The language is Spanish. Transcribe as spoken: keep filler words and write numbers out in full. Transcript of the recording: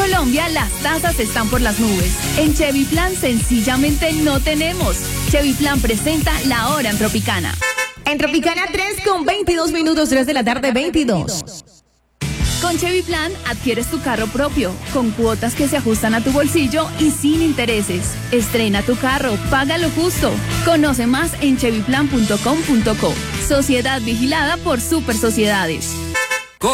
Colombia las tasas están por las nubes. En Chevy Plan sencillamente no tenemos. Chevy Plan presenta La Hora en Tropicana. En Tropicana tres con veintidós minutos, tres de la tarde, veintidós. Con Chevy Plan adquieres tu carro propio, con cuotas que se ajustan a tu bolsillo y sin intereses. Estrena tu carro, págalo justo. Conoce más en chevy plan punto com punto co. Sociedad vigilada por Super Sociedades.